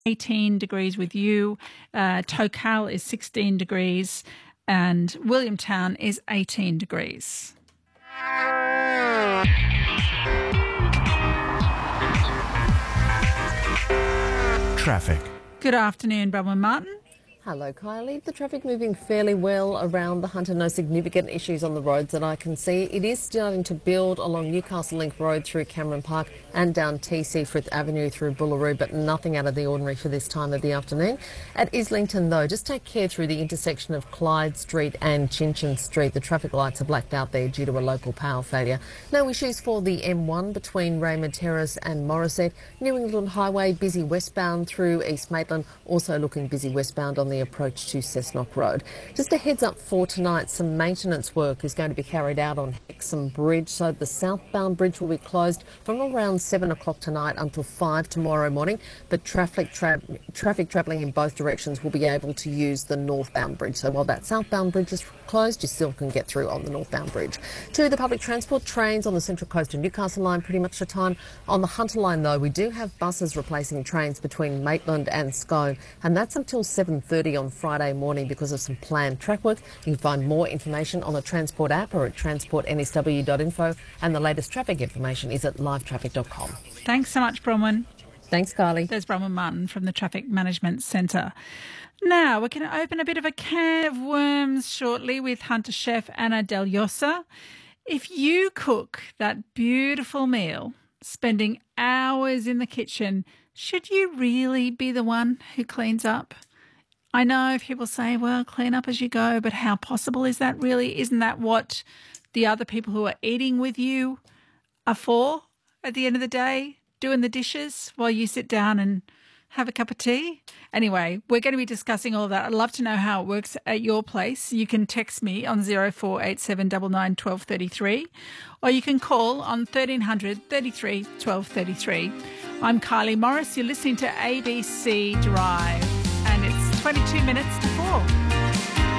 18 degrees with you. Tocal is 16 degrees and Williamtown is 18 degrees. Traffic. Good afternoon, Bronwyn Martin. Hello, Kylie. The traffic moving fairly well around the Hunter. No significant issues on the roads that I can see. It is starting to build along Newcastle Link Road through Cameron Park and down TC Frith Avenue through Bullaroo, but nothing out of the ordinary for this time of the afternoon. At Islington, though, just take care through the intersection of Clyde Street and Chinchin Street. The traffic lights are blacked out there due to a local power failure. No issues for the M1 between Raymond Terrace and Morisset. New England Highway busy westbound through East Maitland, also looking busy westbound on the approach to Cessnock Road. Just a heads up for tonight, some maintenance work is going to be carried out on Hexham Bridge, so the southbound bridge will be closed from around 7 o'clock tonight until 5 tomorrow morning, but traffic travelling in both directions will be able to use the northbound bridge. So while that southbound bridge is closed, you still can get through on the northbound bridge. To the public transport, trains on the Central Coast and Newcastle line pretty much the time. On the Hunter line, though, we do have buses replacing trains between Maitland and Scone, and that's until 7:30 on Friday morning because of some planned track work. You can find more information on the Transport app or at transportnsw.info, and the latest traffic information is at livetraffic.com. Thanks so much, Bronwyn. Thanks, Carly. There's Bronwyn Martin from the Traffic Management Centre. Now, we're going to open a bit of a can of worms shortly with Hunter chef Anna Del Yosa. If you cook that beautiful meal, spending hours in the kitchen, should you really be the one who cleans up? I know people say, well, clean up as you go, but how possible is that really? Isn't that what the other people who are eating with you are for at the end of the day, doing the dishes while you sit down and have a cup of tea? Anyway, we're going to be discussing all that. I'd love to know how it works at your place. You can text me on 0487 99 1233 or you can call on 1300 33 1233. I'm Kylie Morris. You're listening to ABC Drive and it's 22 minutes to 4.